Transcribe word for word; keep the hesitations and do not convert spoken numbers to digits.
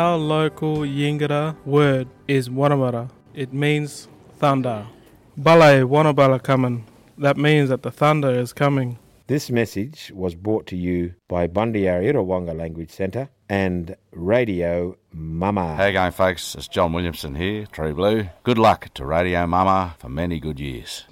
Our local Yingara word is Wanawara. It means thunder. Bale Wanabala coming. That means that the thunder is coming. This message was brought to you by Bundyari Rawonga Language Centre and Radio Mama. How you going, folks? It's John Williamson here, True Blue. Good luck to Radio Mama for many good years.